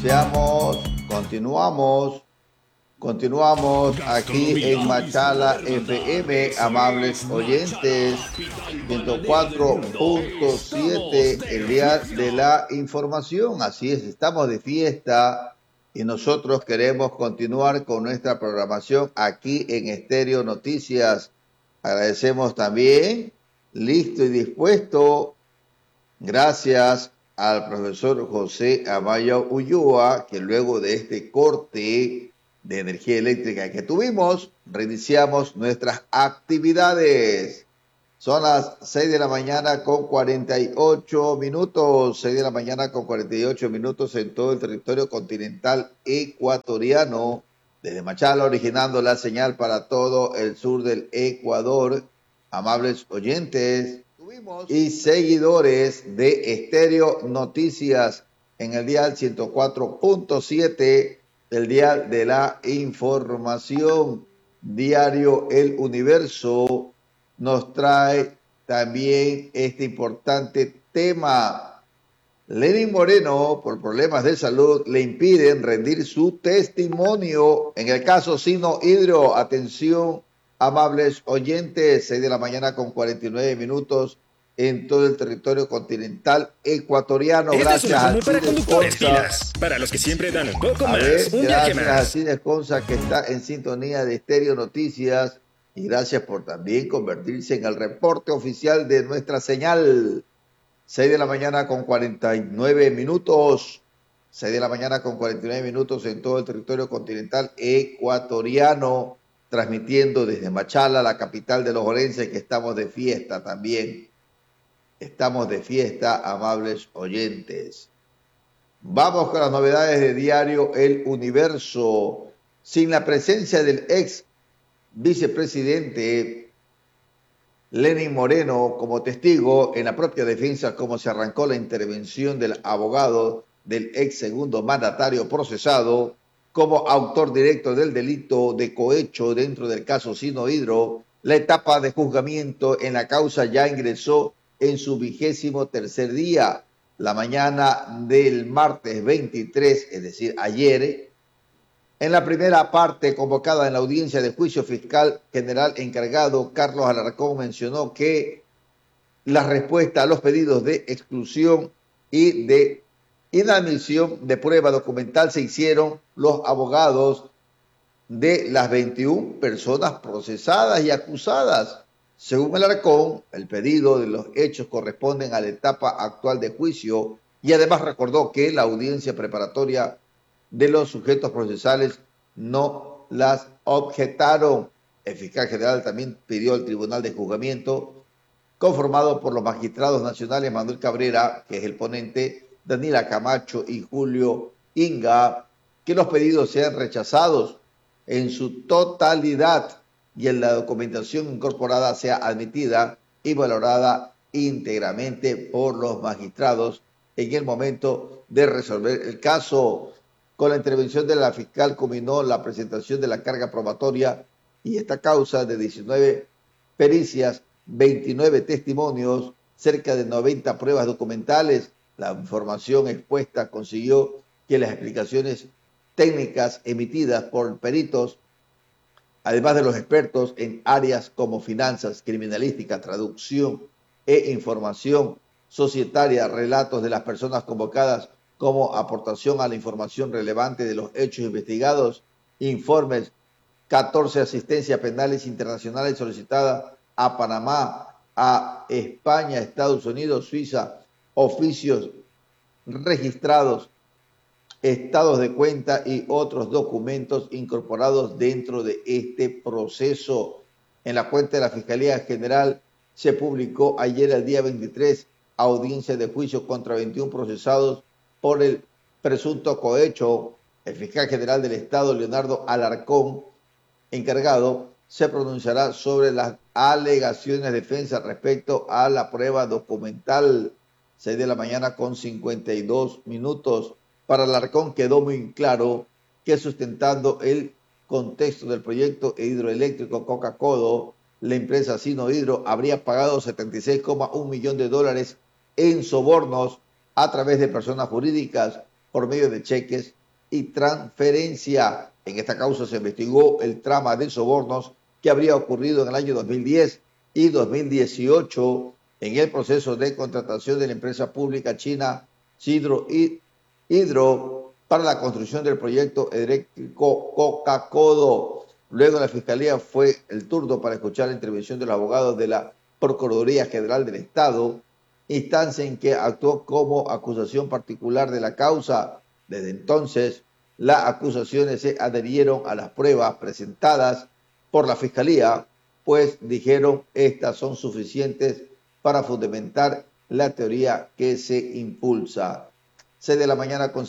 continuamos aquí en Machala FM, amables oyentes, 104.7, el día de la información. Así es, estamos de fiesta y nosotros queremos continuar con nuestra programación aquí en Estéreo Noticias. Agradecemos también, listo y dispuesto, gracias al profesor José Amaya Ulloa, que luego de este corte de energía eléctrica que tuvimos, reiniciamos nuestras actividades. Son las 6 de la mañana con 48 minutos, 6 de la mañana con 48 minutos en todo el territorio continental ecuatoriano, desde Machala originando la señal para todo el sur del Ecuador. Amables oyentes y seguidores de Estéreo Noticias en el dial 104.7, el dial de la información. Diario El Universo nos trae también este importante tema. Lenín Moreno, por problemas de salud, le impiden rendir su testimonio. En el caso Sino Hidro, atención, amables oyentes, 6 de la mañana con 49 minutos en todo el territorio continental ecuatoriano. Este Gracias es un a resumen para Cides conductores Conza. pilas, para los que siempre dan un poco A más, ver, un viaje gracias a más. Cides Conza, que está en sintonía de Estéreo Noticias, y gracias por también convertirse en el reporte oficial de nuestra señal. 6 de la mañana con 49 minutos. 6 de la mañana con 49 minutos en todo el territorio continental ecuatoriano, transmitiendo desde Machala, la capital de los orenses, que estamos de fiesta también. Estamos de fiesta, amables oyentes. Vamos con las novedades de diario El Universo. Sin la presencia del ex vicepresidente Lenín Moreno como testigo en la propia defensa, como se arrancó la intervención del abogado del ex segundo mandatario procesado como autor directo del delito de cohecho dentro del caso Sino Hidro, la etapa de juzgamiento en la causa ya ingresó en su 23º día. La mañana del martes 23, es decir, ayer, en la primera parte convocada en la audiencia de juicio fiscal general encargado, Carlos Alarcón mencionó que la respuesta a los pedidos de exclusión y de inadmisión de prueba documental se hicieron los abogados de las 21 personas procesadas y acusadas. Según Alarcón, el pedido de los hechos corresponden a la etapa actual de juicio, y además recordó que la audiencia preparatoria de los sujetos procesales no las objetaron. El fiscal general también pidió al Tribunal de Juzgamiento, conformado por los magistrados nacionales Manuel Cabrera, que es el ponente, Daniela Camacho y Julio Inga, que los pedidos sean rechazados en su totalidad y en la documentación incorporada sea admitida y valorada íntegramente por los magistrados en el momento de resolver el caso. Con la intervención de la fiscal culminó la presentación de la carga probatoria y esta causa de 19 pericias, 29 testimonios, cerca de 90 pruebas documentales. La información expuesta consiguió que las explicaciones técnicas emitidas por peritos, además de los expertos en áreas como finanzas, criminalística, traducción e información societaria, relatos de las personas convocadas como aportación a la información relevante de los hechos investigados, informes, 14 asistencias penales internacionales solicitadas a Panamá, a España, Estados Unidos, Suiza, oficios registrados, estados de cuenta y otros documentos incorporados dentro de este proceso. En la cuenta de la Fiscalía General se publicó ayer, el día 23, audiencia de juicio contra 21 procesados por el presunto cohecho. El fiscal general del Estado, Leonardo Alarcón, encargado, se pronunciará sobre las alegaciones de defensa respecto a la prueba documental. 6 de la mañana con 52 minutos. Para Alarcón quedó muy claro que, sustentando el contexto del proyecto hidroeléctrico Coca-Codo, la empresa Sino Hidro habría pagado 76,1 millones de dólares en sobornos a través de personas jurídicas, por medio de cheques y transferencia. En esta causa se investigó el trama de sobornos que habría ocurrido en el año 2010 y 2018 en el proceso de contratación de la empresa pública china Hydro para la construcción del proyecto eléctrico Coca-Codo. Luego la Fiscalía fue el turno para escuchar la intervención de los abogados de la Procuraduría General del Estado, instancia en que actuó como acusación particular de la causa. Desde entonces, las acusaciones se adherieron a las pruebas presentadas por la Fiscalía, pues dijeron estas son suficientes para fundamentar la teoría que se impulsa. 6 de la mañana con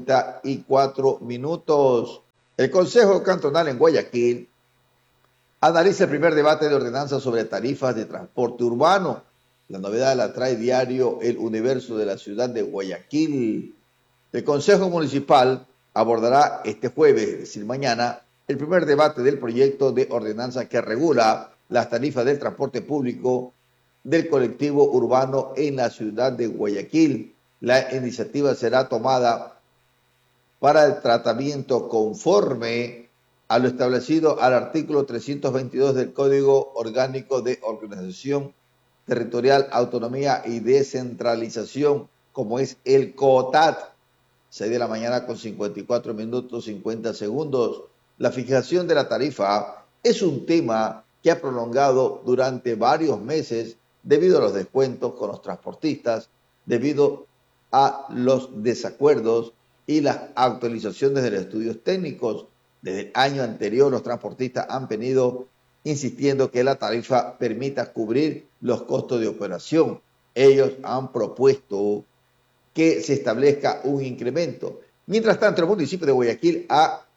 54 minutos. El Consejo Cantonal en Guayaquil analiza el primer debate de ordenanza sobre tarifas de transporte urbano. La novedad la trae diario El Universo de la ciudad de Guayaquil. El Consejo Municipal abordará este jueves, es decir, mañana, el primer debate del proyecto de ordenanza que regula las tarifas del transporte público del colectivo urbano en la ciudad de Guayaquil. La iniciativa será tomada para el tratamiento conforme a lo establecido al artículo 322 del Código Orgánico de Organización Territorial, Autonomía y Descentralización, como es el COTAD. 6 de la mañana con 54 minutos 50 segundos. La fijación de la tarifa es un tema que ha prolongado durante varios meses debido a los descuentos con los transportistas, debido a los desacuerdos y las actualizaciones de los estudios técnicos. Desde el año anterior, los transportistas han venido insistiendo que la tarifa permita cubrir los costos de operación. Ellos han propuesto que se establezca un incremento. Mientras tanto, el municipio de Guayaquil ha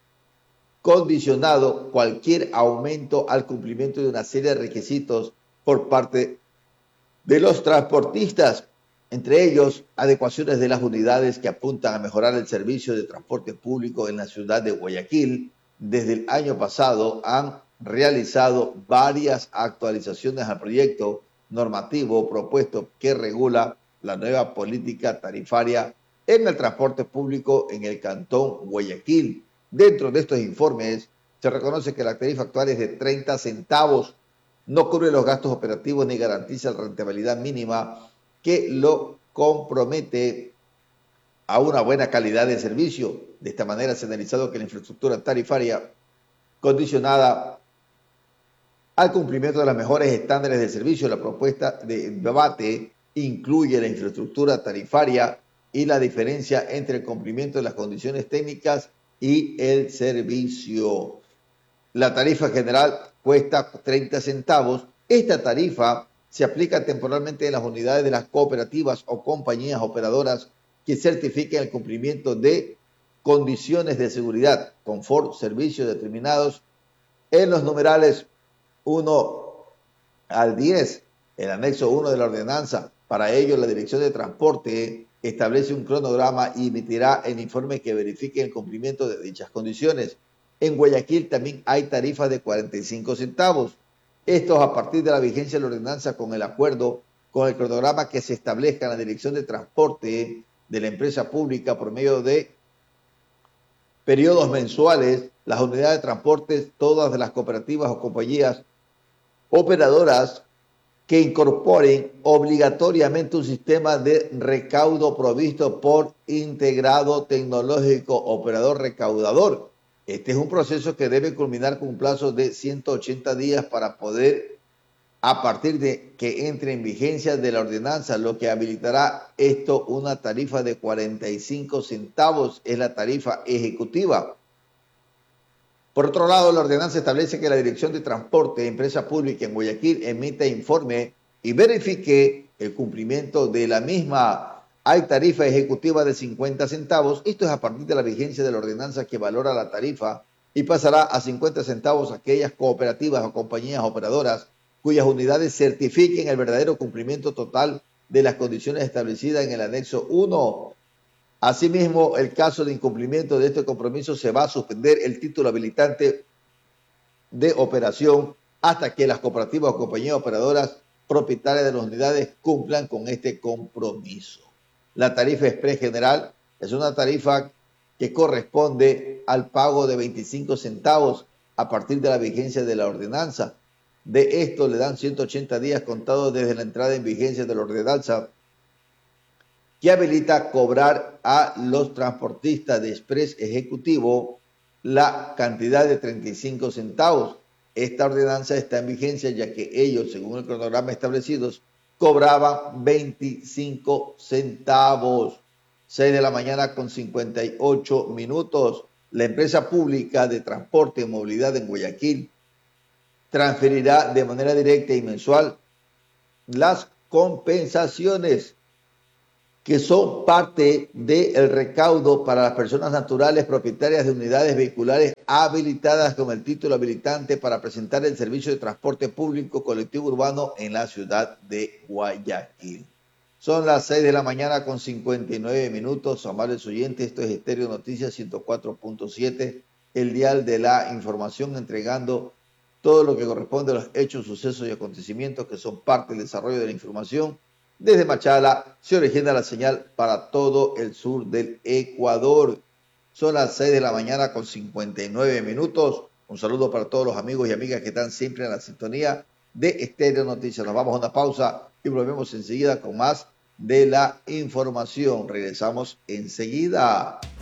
condicionado cualquier aumento al cumplimiento de una serie de requisitos por parte de los transportistas, entre ellos adecuaciones de las unidades que apuntan a mejorar el servicio de transporte público en la ciudad de Guayaquil. Desde el año pasado han realizado varias actualizaciones al proyecto normativo propuesto que regula la nueva política tarifaria en el transporte público en el cantón Guayaquil. Dentro de estos informes se reconoce que la tarifa actual es de 30 centavos, no cubre los gastos operativos ni garantiza la rentabilidad mínima que lo compromete a una buena calidad de servicio. De esta manera se ha analizado que la infraestructura tarifaria condicionada al cumplimiento de los mejores estándares de servicio. La propuesta de debate incluye la infraestructura tarifaria y la diferencia entre el cumplimiento de las condiciones técnicas y el servicio. La tarifa general cuesta 30 centavos. Esta tarifa se aplica temporalmente en las unidades de las cooperativas o compañías operadoras que certifiquen el cumplimiento de condiciones de seguridad, confort, servicios determinados en los numerales 1 al 10, el anexo 1 de la ordenanza. Para ello, la Dirección de Transporte establece un cronograma y emitirá el informe que verifique el cumplimiento de dichas condiciones. En Guayaquil también hay tarifas de 45 centavos. Estos a partir de la vigencia de la ordenanza con el acuerdo con el cronograma que se establezca en la Dirección de Transporte de la empresa pública por medio de periodos mensuales. Las unidades de transporte, todas de las cooperativas o compañías operadoras que incorporen obligatoriamente un sistema de recaudo provisto por integrado tecnológico operador recaudador. Este es un proceso que debe culminar con un plazo de 180 días para poder, a partir de que entre en vigencia de la ordenanza, lo que habilitará esto, una tarifa de 45 centavos, es la tarifa ejecutiva. Por otro lado, la ordenanza establece que la Dirección de Transporte de Empresa Pública en Guayaquil emita informe y verifique el cumplimiento de la misma. Hay tarifa ejecutiva de 50 centavos. Esto es a partir de la vigencia de la ordenanza que valora la tarifa y pasará a 50 centavos aquellas cooperativas o compañías operadoras cuyas unidades certifiquen el verdadero cumplimiento total de las condiciones establecidas en el anexo 1. Asimismo, el caso de incumplimiento de este compromiso se va a suspender el título habilitante de operación hasta que las cooperativas o compañías operadoras propietarias de las unidades cumplan con este compromiso. La tarifa express general Es una tarifa que corresponde al pago de 25 centavos a partir de la vigencia de la ordenanza. De esto le dan 180 días contados desde la entrada en vigencia de la ordenanza, que habilita cobrar a los transportistas de express ejecutivo la cantidad de 35 centavos. Esta ordenanza está en vigencia ya que ellos, según el cronograma establecido, cobraban 25 centavos. 6 de la mañana con 58 minutos. La empresa pública de transporte y movilidad en Guayaquil transferirá de manera directa y mensual las compensaciones que son parte del recaudo para las personas naturales propietarias de unidades vehiculares habilitadas con el título habilitante para presentar el servicio de transporte público colectivo urbano en la ciudad de Guayaquil. Son las 6 de la mañana con 59 minutos. Amables oyentes, esto es Estéreo Noticias 104.7, el dial de la información, entregando todo lo que corresponde a los hechos, sucesos y acontecimientos que son parte del desarrollo de la información. Desde Machala se origina la señal para todo el sur del Ecuador. Son las 6 de la mañana con 59 minutos. Un saludo para todos los amigos y amigas que están siempre en la sintonía de Estéreo Noticias. Nos vamos a una pausa y volvemos enseguida con más de la información. Regresamos enseguida.